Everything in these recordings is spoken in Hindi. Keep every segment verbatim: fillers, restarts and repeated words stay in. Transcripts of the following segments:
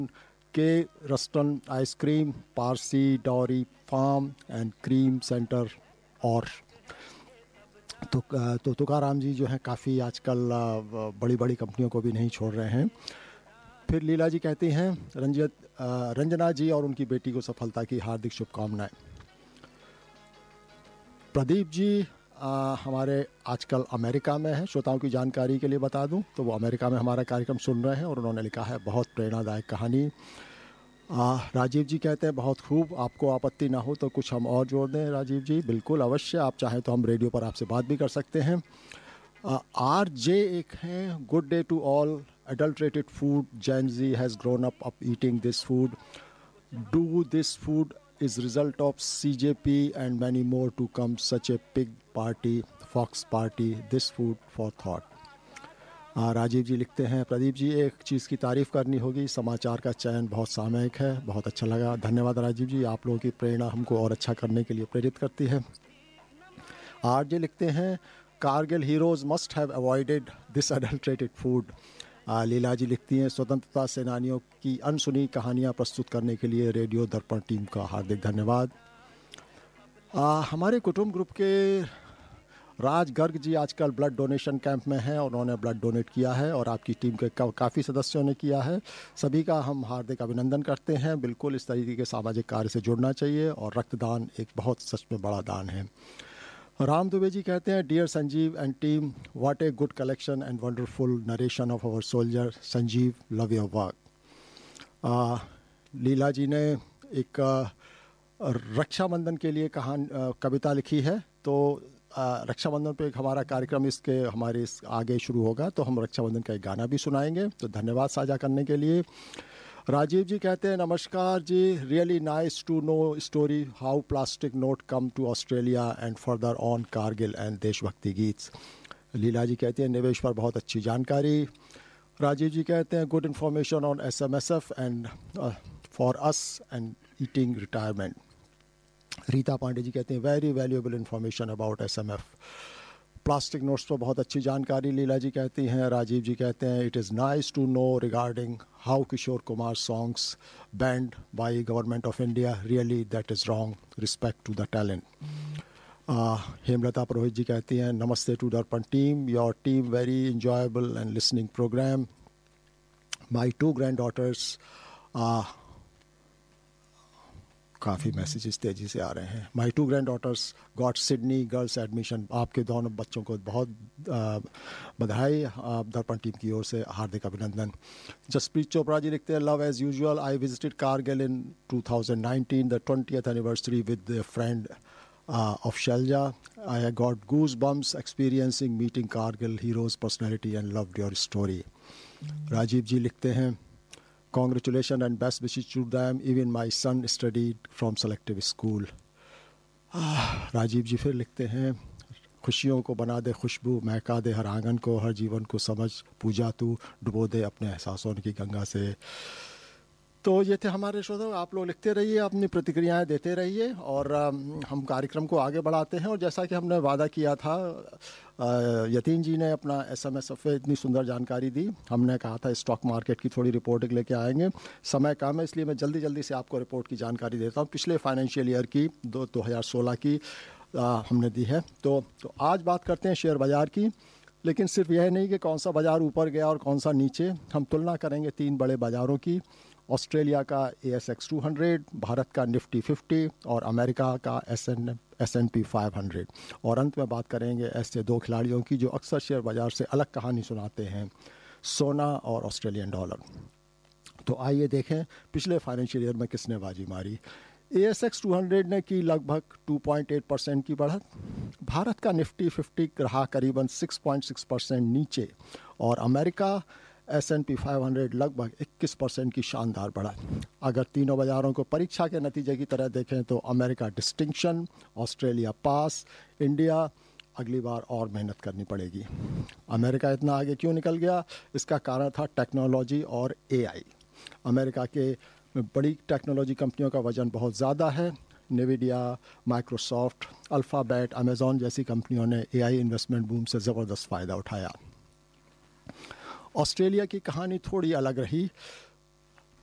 K Ruston Ice Cream, Parsi Dairy Farm and Cream Center और तो तो तुकाराम जी जो हैं काफ़ी आजकल बड़ी बड़ी कंपनियों को भी नहीं छोड़ रहे हैं। फिर लीला जी कहती हैं रंजित रंजना जी और उनकी बेटी को सफलता की हार्दिक शुभकामनाएं। प्रदीप जी आ, हमारे आजकल अमेरिका में हैं। श्रोताओं की जानकारी के लिए बता दूं तो वो अमेरिका में हमारा कार्यक्रम सुन रहे हैं और उन्होंने लिखा है बहुत प्रेरणादायक कहानी। आ, राजीव जी कहते हैं बहुत खूब, आपको आपत्ति ना हो तो कुछ हम और जोड़ दें। राजीव जी बिल्कुल अवश्य, आप चाहें तो हम रेडियो पर आपसे बात भी कर सकते हैं। आर जे एक हैं, good day to all, adulterated food, Gen Z has grown up up eating this food. Do this food is result of C J P and many more to come, such a pig party, fox party, this food for thought. आ, राजीव जी लिखते हैं प्रदीप जी एक चीज़ की तारीफ़ करनी होगी, समाचार का चयन बहुत सामयिक है, बहुत अच्छा लगा। धन्यवाद राजीव जी, आप लोगों की प्रेरणा हमको और अच्छा करने के लिए प्रेरित करती है। आर जे लिखते हैं Kargil heroes must have avoided this adulterated food. लीला जी लिखती हैं स्वतंत्रता सेनानियों की अनसुनी कहानियां प्रस्तुत करने के लिए रेडियो दर्पण टीम का हार्दिक धन्यवाद। आ, हमारे कुटुंब ग्रुप के राज गर्ग जी आजकल ब्लड डोनेशन कैंप में हैं और उन्होंने ब्लड डोनेट किया है और आपकी टीम के का, काफ़ी सदस्यों ने किया है। सभी का हम हार्दिक अभिनंदन करते हैं। बिल्कुल इस तरीके के सामाजिक कार्य से जुड़ना चाहिए और रक्तदान एक बहुत सच में बड़ा दान है। राम दुबे जी कहते हैं dear Sanjeev and team, what a good collection and wonderful narration of our soldier Sanjeev, love your work. लीला जी ने एक रक्षाबंधन के लिए कहानी कविता लिखी है, तो रक्षाबंधन पे एक हमारा कार्यक्रम इसके हमारे इस आगे शुरू होगा तो हम रक्षाबंधन का एक गाना भी सुनाएंगे, तो धन्यवाद साझा करने के लिए। राजीव जी कहते हैं नमस्कार जी, really nice to know story how plastic note come to Australia and further on Kargil and देशभक्ति गीत्स। लीला जी कहते हैं निवेश पर बहुत अच्छी जानकारी। राजीव जी कहते हैं good information on S M S F and for us and eating retirement. Rita Pandey ji कहते हैं very valuable information about S M F. Plastic notes पर बहुत अच्छी जानकारी लीला जी कहती हैं। राजीव जी कहते हैं it is nice to know regarding how Kishore Kumar songs band by government of India, really that is wrong, respect to the talent. Hemlata पुरोहित जी कहती हैं नमस्ते टू दर्पण team, your team very enjoyable and listening programme. My to grand daughters, काफ़ी मैसेजेस तेज़ी से आ रहे हैं। माई to grand daughters got Sydney girls admission. आपके दोनों बच्चों को बहुत बधाई, दर्पण टीम की ओर से हार्दिक अभिनंदन। जसप्रीत चोपड़ा जी लिखते हैं love as usual, I visited Kargil in two thousand nineteen, the twentieth anniversary with the friend of Shelja. I got goosebumps experiencing meeting Kargil heroes personality and loved your story. Rajiv जी लिखते हैं Congratulations and best wishes to them. Even my son studied from selective school. Rajiv जी फिर लिखते हैं खुशियों को बना दे खुशबू, महका दे हर आंगन को, हर जीवन को समझ पूजा तू, डुबो दे अपने एहसासों की गंगा से। तो ये थे हमारे श्रोता, आप लोग लिखते रहिए, अपनी प्रतिक्रियाएं देते रहिए और हम कार्यक्रम को आगे बढ़ाते हैं। और जैसा कि हमने वादा किया था, यतीन जी ने अपना एस एम एस पे इतनी सुंदर जानकारी दी। हमने कहा था स्टॉक मार्केट की थोड़ी रिपोर्ट लेके आएंगे, समय कम है इसलिए मैं जल्दी जल्दी से आपको रिपोर्ट की जानकारी देता हूँ। पिछले फाइनेंशियल ईयर की दो दो हज़ार सोलह की आ, हमने दी है। तो तो आज बात करते हैं शेयर बाज़ार की, लेकिन सिर्फ यह नहीं कि कौन सा बाज़ार ऊपर गया और कौन सा नीचे, हम तुलना करेंगे तीन बड़े बाज़ारों की, ऑस्ट्रेलिया का A S x two hundred, Bharat का निफ्टी फिफ्टी और अमेरिका का S N S N P five hundred. और अंत में बात करेंगे ऐसे दो खिलाड़ियों की जो अक्सर शेयर बाज़ार से अलग कहानी सुनाते हैं, सोना और ऑस्ट्रेलियन डॉलर। तो आइए देखें पिछले फाइनेंशियल ईयर में किसने बाजी मारी। A S x two hundred ने की लगभग टू पॉइंट एट परसेंट की बढ़त, भारत का निफ्टी फिफ्टी रहा करीबन सिक्स पॉइंट सिक्स परसेंट नीचे और America S N P five hundred लगभग इक्कीस परसेंट की शानदार बढ़त। अगर तीनों बाज़ारों को परीक्षा के नतीजे की तरह देखें तो अमेरिका डिस्टिंक्शन, ऑस्ट्रेलिया पास, इंडिया अगली बार और मेहनत करनी पड़ेगी। अमेरिका इतना आगे क्यों निकल गया, इसका कारण था टेक्नोलॉजी और ए आई। अमेरिका के बड़ी टेक्नोलॉजी कंपनियों का वजन बहुत ज़्यादा है। नेविडिया, माइक्रोसॉफ्ट, अल्फ़ाबेट, अमेज़ॉन जैसी कंपनियों ने ए आई इन्वेस्टमेंट बूम से ज़बरदस्त फ़ायदा उठाया। ऑस्ट्रेलिया की कहानी थोड़ी अलग रही।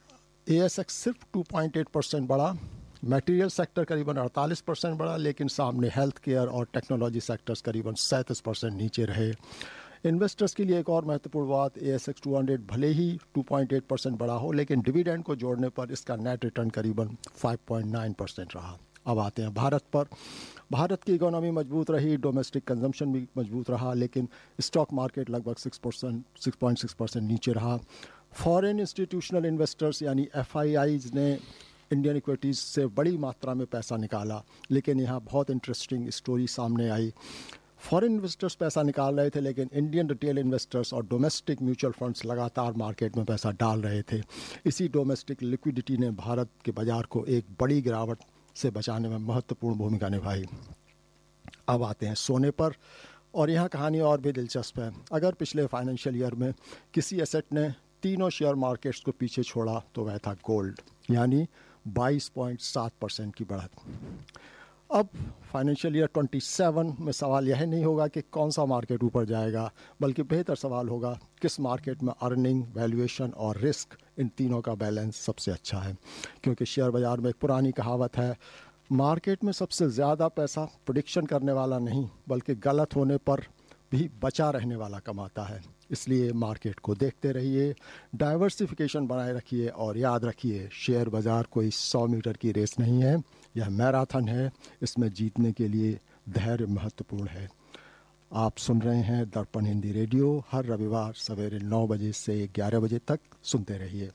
एएसएक्स सिर्फ टू पॉइंट एट परसेंट बढ़ा, मटेरियल सेक्टर करीबन अड़तालीस परसेंट बढ़ा, लेकिन सामने हेल्थ केयर और टेक्नोलॉजी सेक्टर्स करीबन सैंतीस परसेंट नीचे रहे। इन्वेस्टर्स के लिए एक और महत्वपूर्ण बात, एएसएक्स टू हंड्रेड भले ही टू पॉइंट एट परसेंट बढ़ा हो, लेकिन डिविडेंड को जोड़ने पर इसका नेट रिटर्न करीबन फाइव पॉइंट नाइन परसेंट रहा। अब आते हैं भारत पर। भारत की इकोनॉमी मजबूत रही, डोमेस्टिक कंजम्पशन भी मजबूत रहा, लेकिन स्टॉक मार्केट लगभग six percent six point six percent नीचे रहा। फॉरेन इंस्टीट्यूशनल इन्वेस्टर्स यानी एफ आई आईज ने इंडियन इक्विटीज़ से बड़ी मात्रा में पैसा निकाला, लेकिन यहाँ बहुत इंटरेस्टिंग स्टोरी सामने आई। फॉरेन इन्वेस्टर्स पैसा निकाल रहे थे, लेकिन इंडियन रिटेल इन्वेस्टर्स और डोमेस्टिक म्यूचुअल फंड्स लगातार मार्केट में पैसा डाल रहे थे। इसी डोमेस्टिक लिक्विडिटी ने भारत के बाजार को एक बड़ी गिरावट से बचाने में महत्वपूर्ण भूमिका निभाई। अब आते हैं सोने पर, और यहाँ कहानी और भी दिलचस्प है। अगर पिछले फाइनेंशियल ईयर में किसी एसेट ने तीनों शेयर मार्केट्स को पीछे छोड़ा तो वह था गोल्ड, यानी बाईस पॉइंट सात परसेंट की बढ़त। अब फाइनेंशियल ईयर सत्ताईस में सवाल यह नहीं होगा कि कौन सा मार्केट ऊपर जाएगा, बल्कि बेहतर सवाल होगा किस मार्केट में अर्निंग, वैल्यूएशन और रिस्क, इन तीनों का बैलेंस सबसे अच्छा है। क्योंकि शेयर बाज़ार में एक पुरानी कहावत है, मार्केट में सबसे ज़्यादा पैसा प्रेडिक्शन करने वाला नहीं, बल्कि गलत होने पर भी बचा रहने वाला कमाता है। इसलिए मार्केट को देखते रहिए, डाइवर्सिफिकेशन बनाए रखिए, और याद रखिए शेयर बाज़ार कोई सौ मीटर की रेस नहीं है, यह मैराथन है। इसमें जीतने के लिए धैर्य महत्वपूर्ण है। आप सुन रहे हैं दर्पण हिंदी रेडियो, हर रविवार सवेरे नौ बजे से ग्यारह बजे तक सुनते रहिए।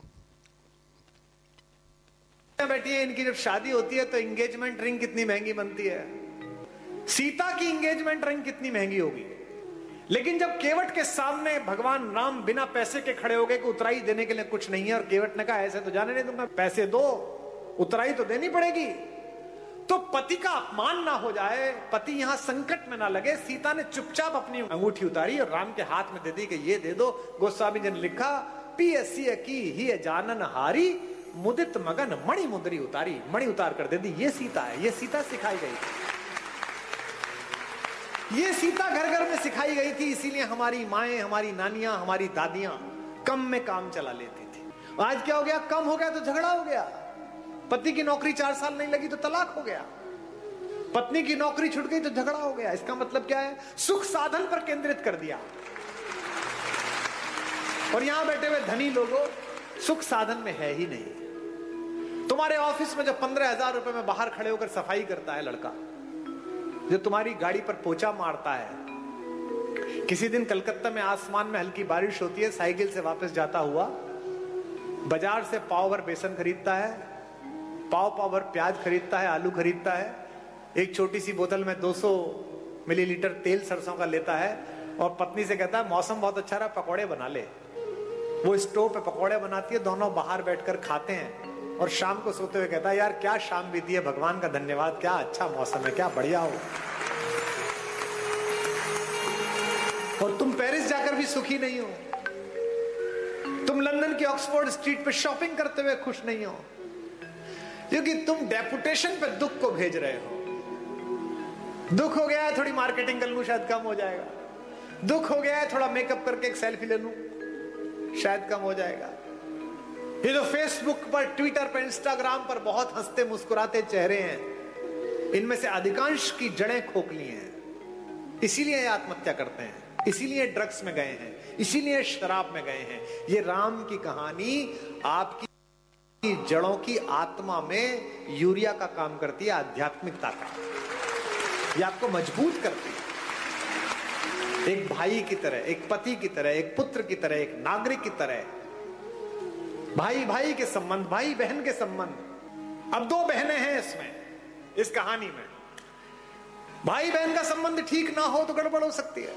बैठिए, इनकी जब शादी होती है तो एंगेजमेंट रिंग कितनी महंगी बनती है। सीता की एंगेजमेंट रिंग कितनी महंगी होगी, लेकिन जब केवट के सामने भगवान राम बिना पैसे के खड़े हो गए कि उतराई देने के लिए कुछ नहीं है, और केवट ने कहा ऐसे तो जाने नहीं दूंगा, पैसे दो, उतराई तो देनी पड़ेगी। तो पति का अपमान ना हो जाए, पति यहां संकट में ना लगे, सीता ने चुपचाप अपनी अंगूठी उतारी और राम के हाथ में दे दी कि ये दे दो। गोस्वामी जी ने लिखा, पीएसी की ही जानन हारी, मुदित मगन मणि मुंदरी उतारी, मणि उतार कर दे दी। ये सीता है, ये सीता सिखाई गई थी, ये सीता घर घर में सिखाई गई थी। इसीलिए हमारी माएं, हमारी नानियां, हमारी दादियां कम में काम चला लेती थी। आज क्या हो गया, कम हो गया तो झगड़ा हो गया। पति की नौकरी चार साल नहीं लगी तो तलाक हो गया, पत्नी की नौकरी छूट गई तो झगड़ा हो गया। इसका मतलब क्या है, सुख साधन पर केंद्रित कर दिया। और यहां बैठे हुए धनी लोगों, सुख साधन में है ही नहीं। तुम्हारे ऑफिस में जो पंद्रह हजार रुपए में बाहर खड़े होकर सफाई करता है लड़का, जो तुम्हारी गाड़ी पर पोछा मारता है, किसी दिन कलकत्ता में आसमान में हल्की बारिश होती है, साइकिल से वापस जाता हुआ बाजार से पाव भर बेसन खरीदता है, पाव पाव भर प्याज खरीदता है, आलू खरीदता है, एक छोटी सी बोतल में दो सौ मिलीलीटर तेल सरसों का लेता है, और पत्नी से कहता है मौसम बहुत अच्छा रहा, पकौड़े बना ले। वो स्टोव पे पकौड़े बनाती है, दोनों बाहर बैठकर खाते हैं, और शाम को सोते हुए कहता है यार क्या शाम बीती है, भगवान का धन्यवाद, क्या अच्छा मौसम है, क्या बढ़िया हो। और तुम पेरिस जाकर भी सुखी नहीं हो, तुम लंदन की ऑक्सफोर्ड स्ट्रीट पे शॉपिंग करते हुए खुश नहीं हो, क्योंकि तुम डेपुटेशन पे दुख को भेज रहे हो। दुख हो गया है थोड़ी मार्केटिंग कर लूं, शायद कम हो जाएगा। दुख हो गया है थोड़ा मेकअप करके एक सेल्फी ले लूं, शायद कम हो जाएगा। ये जो फेसबुक पर, ट्विटर पर, इंस्टाग्राम पर बहुत हंसते मुस्कुराते चेहरे हैं, इनमें से अधिकांश की जड़ें खोखली हैं। इसीलिए ये आत्महत्या करते हैं, इसीलिए ड्रग्स में गए हैं, इसीलिए शराब में गए हैं। ये राम की कहानी आपकी जड़ों की आत्मा में यूरिया का काम करती है, आध्यात्मिकता का। ये आपको मजबूत करती है, एक भाई की तरह, एक पति की तरह, एक पुत्र की तरह, एक नागरिक की तरह। भाई भाई के संबंध, भाई बहन के संबंध। अब दो बहनें हैं इसमें, इस कहानी में। भाई बहन का संबंध ठीक ना हो तो गड़बड़ हो सकती है।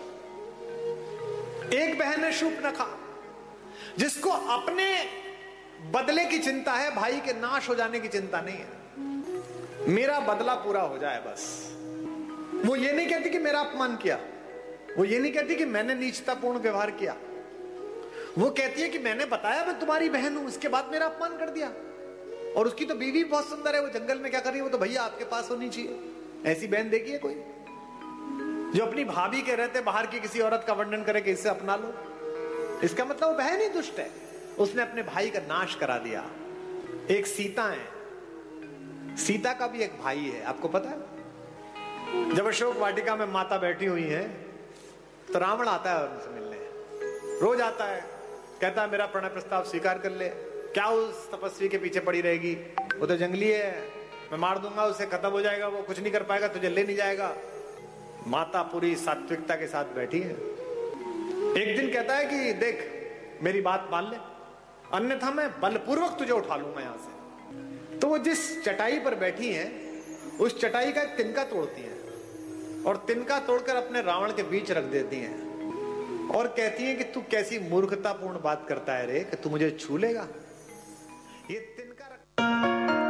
एक बहन है शूर्पणखा, जिसको अपने बदले की चिंता है, भाई के नाश हो जाने की चिंता नहीं है। मेरा बदला पूरा हो जाए बस। वो ये नहीं कहती कि मेरा अपमान किया, वो ये नहीं कहती कि मैंने नीचतापूर्ण व्यवहार किया, वो कहती है कि मैंने बताया मैं तुम्हारी बहन हूं, इसके बाद मेरा अपमान कर दिया। और उसकी तो बीवी बहुत सुंदर है, वो जंगल में क्या कर रही है, वो तो भैया आपके पास होनी चाहिए। ऐसी बहन देखी है कोई जो अपनी भाभी के रहते बाहर की किसी औरत का वर्णन करे कि इससे अपना लो? इसका मतलब वो बहन ही दुष्ट है, उसने अपने भाई का नाश करा दिया। एक सीता है, सीता का भी एक भाई है, आपको पता है? जब अशोक वाटिका में माता बैठी हुई है तो रावण आता है उनसे मिलने, रोज आता है, कहता है मेरा प्रणय प्रस्ताव स्वीकार कर ले। क्या उस तपस्वी के पीछे पड़ी रहेगी, वो तो जंगली है, मैं मार दूंगा उसे, खत्म हो जाएगा, वो कुछ नहीं कर पाएगा, तुझे ले नहीं जाएगा। माता पूरी सात्विकता के साथ बैठी है। एक दिन कहता है कि देख मेरी बात मान ले, अन्यथा मैं बलपूर्वक तुझे उठा लूंगा यहां से। तो वो जिस चटाई पर बैठी है उस चटाई का एक तिनका तोड़ती है और तिनका तोड़कर अपने रावण के बीच रख देती है और कहती है कि तू कैसी मूर्खतापूर्ण बात करता है रे, कि तू मुझे छू लेगा।